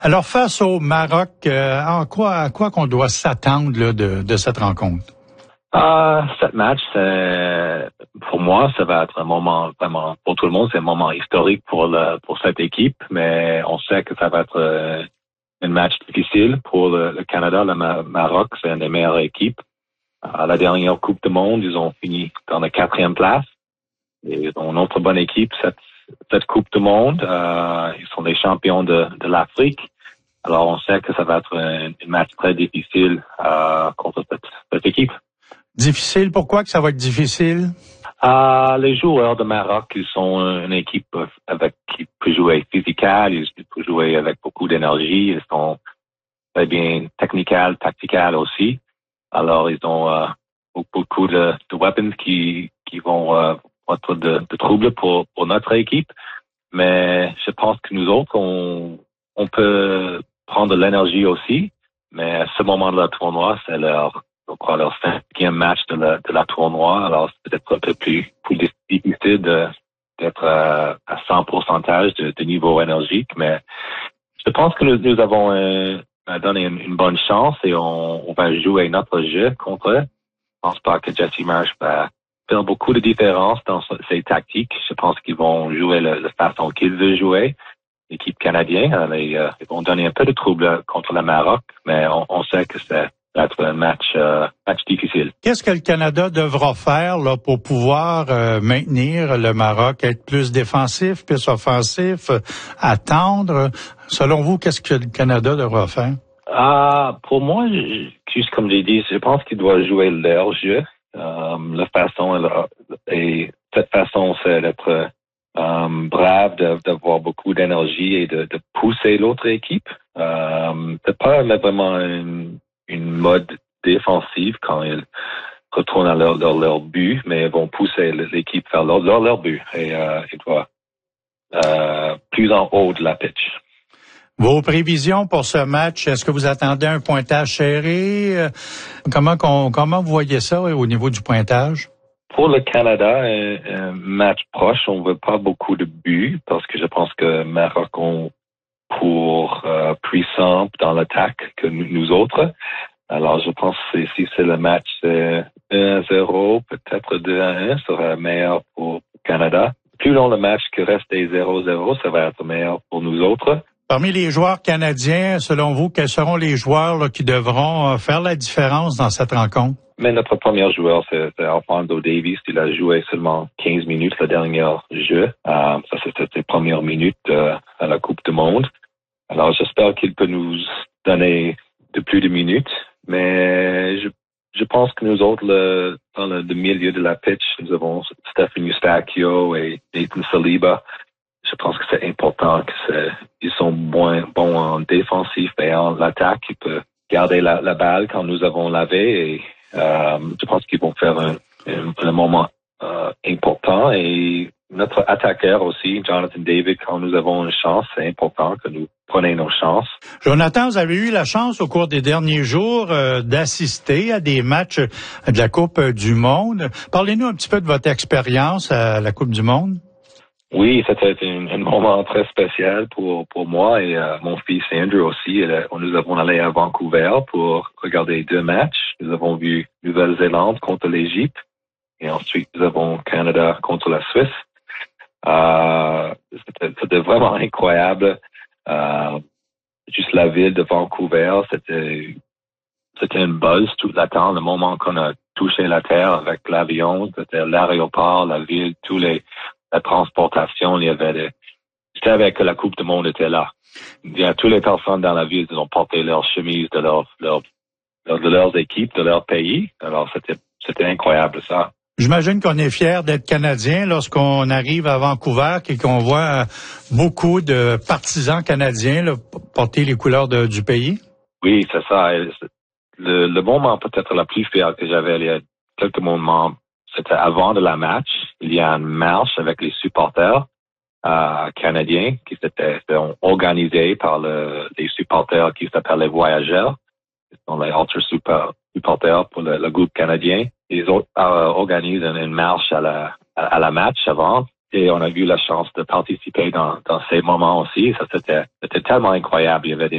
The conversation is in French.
Alors, face au Maroc, à quoi qu'on doit s'attendre là, de cette rencontre? Cette match, pour moi, ça va être un moment vraiment, pour tout le monde, c'est un moment historique pour cette équipe, mais on sait que ça va être un match difficile pour le Canada. Le Maroc, c'est une des meilleures équipes. À la dernière Coupe du Monde, ils ont fini dans la 4e place. Et ils ont une autre bonne équipe cette Coupe du Monde. Ils sont des champions de l'Afrique. Alors, on sait que ça va être un match très difficile contre cette équipe. Difficile? Pourquoi que ça va être difficile? Les joueurs de Maroc, ils sont une équipe qui peut jouer physical, ils peuvent jouer avec beaucoup d'énergie, ils sont très bien tactical aussi. Alors, ils ont beaucoup de weapons qui vont être de troubles pour notre équipe. Mais je pense que nous autres, on peut prendre de l'énergie aussi. Mais à ce moment de la tournoi, c'est leur 5e match de la tournoi. Alors, c'est peut-être un peu plus difficile d'être à 100% de niveau énergique. Mais je pense que nous avons donné une bonne chance et on va jouer notre jeu contre eux. Je pense pas que Jesse Marsch va faire beaucoup de différence dans ses tactiques. Je pense qu'ils vont jouer la façon qu'ils veulent jouer. L'équipe canadienne, ils vont donner un peu de trouble contre le Maroc, mais on sait que ça va être un match difficile. Qu'est-ce que le Canada devra faire là, pour pouvoir maintenir le Maroc, être plus défensif, plus offensif, attendre? Selon vous, qu'est-ce que le Canada devra faire? Pour moi, juste comme j'ai dit, je pense qu'ils doivent jouer leur jeu. Cette façon, c'est d'être brave, d'avoir beaucoup d'énergie et de pousser l'autre équipe. C'est pas vraiment une mode défensive quand ils retournent à leur but, mais ils vont pousser l'équipe vers leur but et ils doivent plus en haut de la pitch. Vos prévisions pour ce match, est-ce que vous attendez un pointage serré? Comment vous voyez ça au niveau du pointage? Pour le Canada, un match proche, on veut pas beaucoup de buts parce que je pense que Maroc ont pour puissant dans l'attaque que nous autres. Alors, je pense que si c'est le match 1-0, peut-être 2-1, ça sera meilleur pour le Canada. Plus long le match que reste des 0-0, ça va être meilleur pour nous autres. Parmi les joueurs canadiens, selon vous, quels seront les joueurs là, qui devront faire la différence dans cette rencontre? Mais notre premier joueur, c'est Alfonso Davies. Il a joué seulement 15 minutes le dernier jeu. Ça, c'était ses premières minutes à la Coupe du Monde. Alors, j'espère qu'il peut nous donner plus de minutes. Mais je pense que nous autres, dans le milieu de la pitch, nous avons Stephen Eustáquio et Nathan Saliba. Je pense que c'est important qu'ils sont moins bons en défensif et en attaque. Ils peuvent garder la balle quand nous avons lavé et je pense qu'ils vont faire un moment important. Et notre attaqueur aussi, Jonathan David, quand nous avons une chance, c'est important que nous prenions nos chances. Jonathan, vous avez eu la chance au cours des derniers jours d'assister à des matchs de la Coupe du Monde. Parlez-nous un petit peu de votre expérience à la Coupe du Monde. Oui, c'était un moment très spécial pour moi et mon fils Andrew aussi. Nous avons allé à Vancouver pour regarder 2 matchs. Nous avons vu Nouvelle-Zélande contre l'Égypte et ensuite nous avons Canada contre la Suisse. C'était vraiment incroyable. Juste la ville de Vancouver, c'était une buzz tout le temps. Le moment qu'on a touché la terre avec l'avion, c'était l'aéroport, la ville, la transportation, je savais que la Coupe du Monde était là. Il y a toutes les personnes dans la ville qui ont porté leurs chemises de leurs équipes, de leur pays. Alors, c'était incroyable, ça. J'imagine qu'on est fiers d'être Canadiens lorsqu'on arrive à Vancouver et qu'on voit beaucoup de partisans canadiens là, porter les couleurs du pays. Oui, c'est ça. Le moment peut-être le plus fier que j'avais il y a quelques moments, c'était avant de la match. Il y a une marche avec les supporters canadiens qui étaient organisés par les supporters qui s'appellent les voyageurs. Ils sont les ultra supporters pour le groupe canadien. Ils organisent une marche à la match avant. Et on a eu la chance de participer dans ces moments aussi. Ça, c'était tellement incroyable. Il y avait des